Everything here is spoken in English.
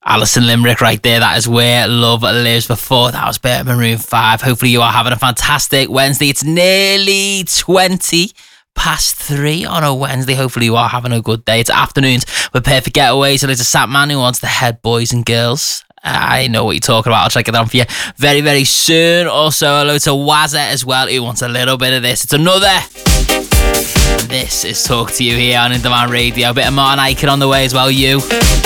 Alison Limerick right there. That is Where Love Lives. Before that was Bert Maroon 5. Hopefully you are having a fantastic Wednesday. It's nearly 3:20 on a Wednesday. Hopefully you are having a good day. It's afternoons with Perfect Getaway. So there's a Sat Man who wants to head boys and girls. I know what you're talking about. I'll check it out for you very, very soon. Also, hello to Wazza as well, who wants a little bit of this. It's another. This is Talk to You here on In Demand Radio. A bit of Martin Ikin on the way as well, you.